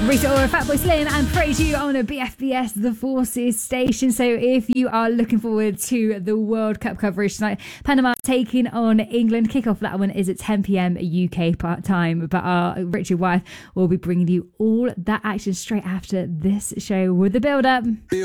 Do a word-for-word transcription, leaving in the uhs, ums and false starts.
Rita Ora, Fatboy Slim, and Praise You on a B F B S The Forces station. So if you are looking forward to the World Cup coverage tonight, Panama taking on England. Kickoff for that one is at ten p.m. U K part time. But our Richard Wyeth will be bringing you all that action straight after this show with the build-up.